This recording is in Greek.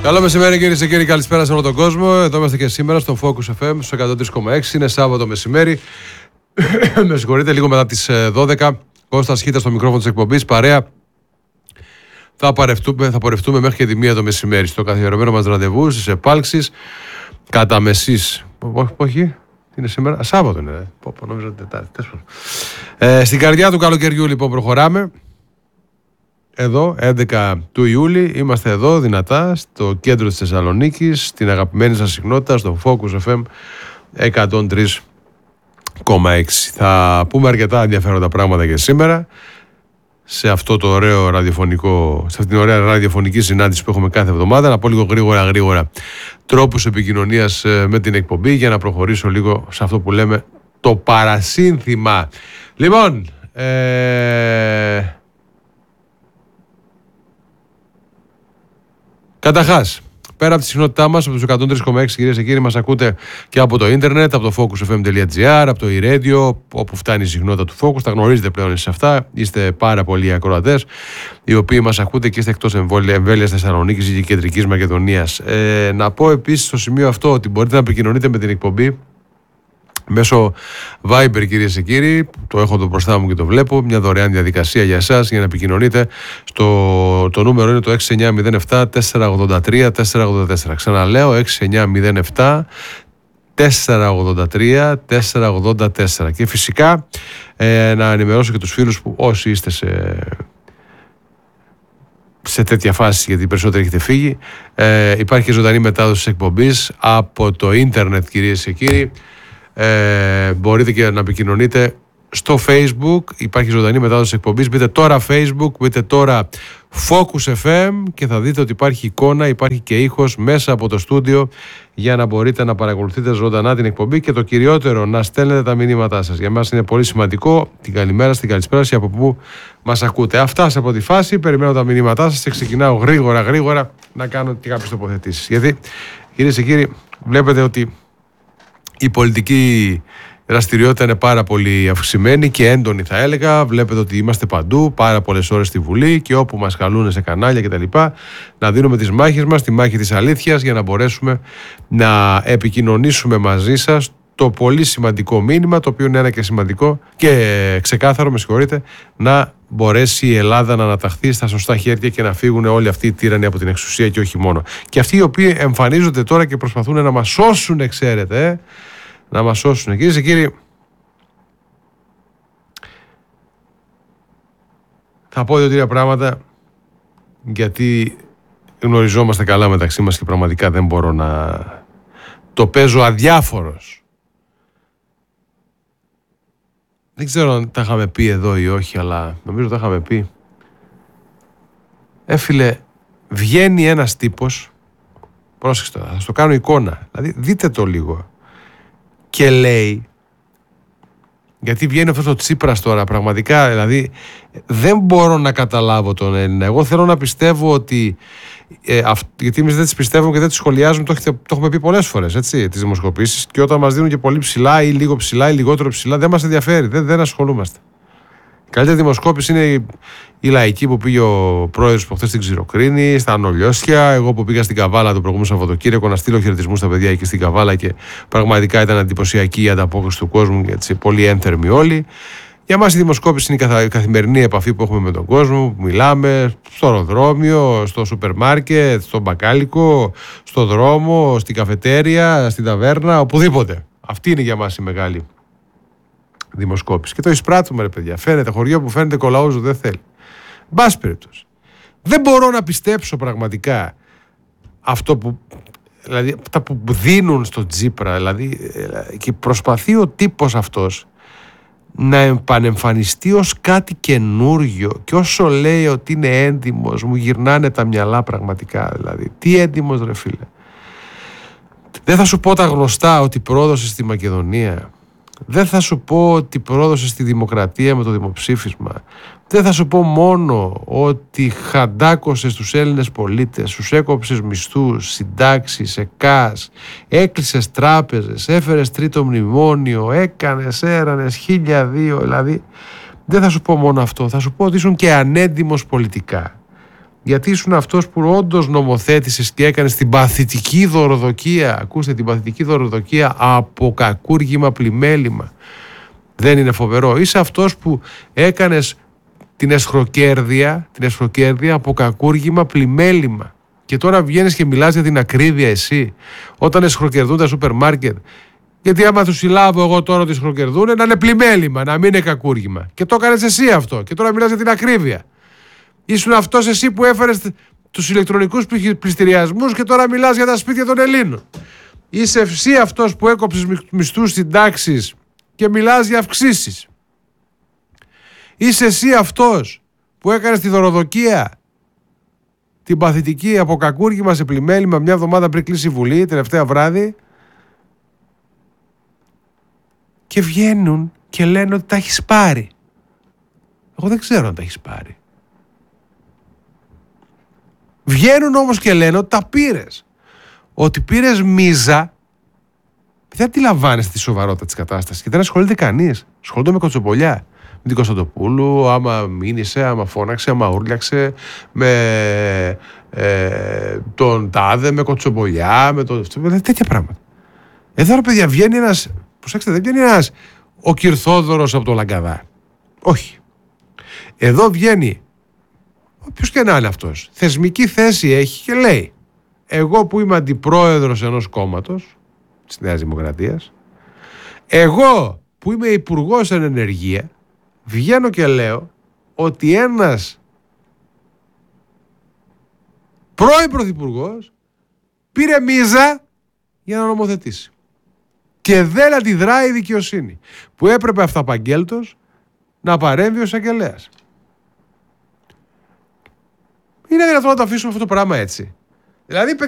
Καλό μεσημέρι κυρίες και κύριοι, καλησπέρα σε όλο τον κόσμο. Εδώ είμαστε και σήμερα στο Focus FM στο 103,6. Είναι Σάββατο μεσημέρι. Με συγχωρείτε, λίγο μετά τις 12. Κώστας Χίτας στο μικρόφωνο της εκπομπής. Παρέα. Θα πορευτούμε μέχρι και τη 1 το μεσημέρι στο καθιερωμένο μας ραντεβού στις επάλξεις κατά μεσής. Όχι, είναι σήμερα. Σάββατο είναι. Νόμιζα Τετάρτη. Στην καρδιά του καλοκαιριού λοιπόν προχωράμε. Εδώ, 11 του Ιούλη, είμαστε εδώ δυνατά στο κέντρο της Θεσσαλονίκης, στην αγαπημένη σας συχνότητα, στο Focus FM 103,6. Θα πούμε αρκετά ενδιαφέροντα πράγματα και σήμερα σε αυτό το ωραίο ραδιοφωνικό, σε αυτήν την ωραία ραδιοφωνική συνάντηση που έχουμε κάθε εβδομάδα. Να πω λίγο γρήγορα τρόπους επικοινωνίας με την εκπομπή για να προχωρήσω λίγο σε αυτό που λέμε το παρασύνθημα. Λοιπόν, καταρχάς, πέρα από τη συχνότητά μας, από τους 103,6 κυρίες και κύριοι, μας ακούτε και από το ίντερνετ, από το focusfm.gr, από το e-radio, όπου φτάνει η συχνότητα του Focus. Τα γνωρίζετε πλέον σε αυτά. Είστε πάρα πολλοί ακροατές, οι οποίοι μας ακούτε και είστε εκτός εμβέλειας Θεσσαλονίκης ή Κεντρικής Μακεδονίας. Να πω επίσης στο σημείο αυτό ότι μπορείτε να επικοινωνείτε με την εκπομπή μέσω Viber, κυρίες και κύριοι. Το έχω εδώ μπροστά μου και το βλέπω. Μια δωρεάν διαδικασία για εσάς για να επικοινωνείτε. Το νούμερο είναι το 6907 483 484. Ξαναλέω, 6907 483 484. Και φυσικά να ενημερώσω και τους φίλους που όσοι είστε σε τέτοια φάση, γιατί οι περισσότεροι έχετε φύγει, υπάρχει και ζωντανή μετάδοση της εκπομπής από το ίντερνετ, κυρίες και κύριοι. Μπορείτε και να επικοινωνείτε στο Facebook. Υπάρχει ζωντανή μετάδοση της εκπομπής. Μπείτε τώρα Facebook, μπείτε τώρα Focus FM και θα δείτε ότι υπάρχει εικόνα, υπάρχει και ήχος μέσα από το στούντιο για να μπορείτε να παρακολουθείτε ζωντανά την εκπομπή και το κυριότερο, να στέλνετε τα μηνύματά σας. Για μας είναι πολύ σημαντικό την καλημέρα, την καλησπέρα από πού μας ακούτε. Αυτά από τη φάση, περιμένω τα μηνύματά σας και ξεκινάω γρήγορα να κάνω και κάποιες τοποθετήσεις. Γιατί, κυρίες και κύριοι, βλέπετε ότι η πολιτική δραστηριότητα είναι πάρα πολύ αυξημένη και έντονη, θα έλεγα. Βλέπετε ότι είμαστε παντού, πάρα πολλές ώρες στη Βουλή και όπου μας καλούν σε κανάλια κτλ. Να δίνουμε τις μάχες μας, τη μάχη της αλήθειας, για να μπορέσουμε να επικοινωνήσουμε μαζί σας το πολύ σημαντικό μήνυμα, το οποίο είναι ένα και σημαντικό και ξεκάθαρο, να μπορέσει η Ελλάδα να αναταχθεί στα σωστά χέρια και να φύγουν όλοι αυτοί οι τύρανοι από την εξουσία και όχι μόνο. Και αυτοί οι οποίοι εμφανίζονται τώρα και προσπαθούν να μας σώσουν, ξέρετε, να μας σώσουν. Κυρίες και κύριοι, θα πω δύο-τρία πράγματα, γιατί γνωριζόμαστε καλά μεταξύ μας και πραγματικά δεν μπορώ να το παίζω αδιάφορος. Δεν ξέρω αν τα είχαμε πει εδώ ή όχι, αλλά νομίζω τα είχαμε πει. Φίλε, βγαίνει ένας τύπος, πρόσεξτε, θα σας το κάνω εικόνα, δηλαδή δείτε το λίγο, και λέει, γιατί βγαίνει αυτό το Τσίπρας τώρα, πραγματικά, δηλαδή δεν μπορώ να καταλάβω τον Έλληνα. Εγώ θέλω να πιστεύω ότι, γιατί εμείς δεν τις πιστεύουμε και δεν τις σχολιάζουμε, το έχουμε πει πολλές φορές, έτσι, τις δημοσκοπήσεις, και όταν μας δίνουν και πολύ ψηλά ή λίγο ψηλά ή λιγότερο ψηλά, δεν μας ενδιαφέρει, δεν ασχολούμαστε. Η καλύτερη δημοσκόπηση είναι η λαϊκή που πήγε ο πρόεδρος που χθες στην Ξηροκρίνη, στα Ανολιώσια, εγώ που πήγα στην Καβάλα το προηγούμενο Σαββατοκύριακο να στείλω χαιρετισμούς στα παιδιά εκεί στην Καβάλα και πραγματικά ήταν εντυπωσιακή η ανταπόκριση του κόσμου, έτσι, πολύ ένθερμοι όλοι. Για μας η δημοσκόπηση είναι η καθημερινή επαφή που έχουμε με τον κόσμο, που μιλάμε στο αεροδρόμιο, στο σούπερ μάρκετ, στο μπακάλικο, στο δρόμο, στην καφετέρια, στην ταβέρνα, οπουδήποτε. Αυτή είναι για μας η μεγάλη δημοσκόπηση. Και το εισπράττουμε, ρε παιδιά. Φαίνεται, χωριό που φαίνεται κολαόζου δεν θέλει. Μπας περιπτώσει. Δεν μπορώ να πιστέψω πραγματικά αυτό που, δηλαδή, αυτά που δίνουν στο Τσίπρα, δηλαδή, και προσπαθεί ο τύπος αυτός να επανεμφανιστεί ως κάτι καινούργιο, και όσο λέει ότι είναι έντιμος, μου γυρνάνε τα μυαλά πραγματικά. Δηλαδή, τι έντιμος, ρε φίλε. Δεν θα σου πω τα γνωστά, ότι πρόδωσε στη Μακεδονία. Δεν θα σου πω ότι πρόδωσε στη δημοκρατία με το δημοψήφισμα. Δεν θα σου πω μόνο ότι χαντάκωσε στους Έλληνες πολίτες, τους έκοψες μισθούς, συντάξεις, ΕΚΑΣ, έκλεισες τράπεζες, έφερες τρίτο μνημόνιο, έκανες, έρανες, 1002, δηλαδή δεν θα σου πω μόνο αυτό. Θα σου πω ότι ήσουν και ανέντιμος πολιτικά. Γιατί ήσουν αυτός που όντως νομοθέτησες και έκανες την παθητική δωροδοκία. Ακούστε, την παθητική δωροδοκία από κακούργημα πλημέλημα. Δεν είναι φοβερό? Είσαι αυτός που έκανες την εσχροκέρδεια από κακούργημα πλημέλημα. Και τώρα βγαίνεις και μιλάς για την ακρίβεια εσύ, όταν εσχροκερδούν τα σούπερ μάρκετ. Γιατί άμα τους συλλάβω εγώ τώρα ότι εσχροκερδούν, να είναι πλημέλημα, να μην είναι κακούργημα. Και το έκανες εσύ αυτό. Και τώρα μιλάς για την ακρίβεια. Ήσουν αυτός εσύ που έφερες τους ηλεκτρονικούς πληστηριασμούς και τώρα μιλάς για τα σπίτια των Ελλήνων. Είσαι εσύ αυτός που έκοψες μισθούς στην τάξη και μιλάς για αυξήσεις. Είσαι εσύ αυτός που έκανες τη δωροδοκία, την παθητική από κακούργημα σε πλημέλημα μια εβδομάδα πριν κλείσει η Βουλή, τελευταία βράδυ, και βγαίνουν και λένε ότι τα έχεις πάρει. Εγώ δεν ξέρω αν τα έχεις πάρει. Βγαίνουν όμως και λένε ότι τα πήρες. Ότι πήρες μίζα. Δεν αντιλαμβάνεστε τη σοβαρότητα της κατάστασης και δεν ασχολείται κανείς. Ασχολούνται με κοτσομπολιά. Με την Κωνσταντοπούλου, άμα μήνυσε, άμα φώναξε, άμα ούρλιαξε, με τον τάδε, με κοτσομπολιά, με τέτοια πράγματα. Εδώ ρε παιδιά βγαίνει ένας, προσέξτε, δεν βγαίνει ένας ο Κυρθόδωρος από το Λαγκαδά. Όχι. Εδώ βγαίνει όποιος και να είναι αυτός, θεσμική θέση έχει και λέει, εγώ που είμαι αντιπρόεδρος ενός κόμματος της Νέας Δημοκρατίας, εγώ που είμαι υπουργός εν ενεργεία, βγαίνω και λέω ότι ένας πρώην πρωθυπουργός πήρε μίζα για να νομοθετήσει. Και δεν αντιδράει η δικαιοσύνη, που έπρεπε αυταπαγγέλτος να παρέμβει ο εισαγγελέας. Είναι δυνατόν να το αφήσουμε αυτό το πράγμα έτσι? Δηλαδή,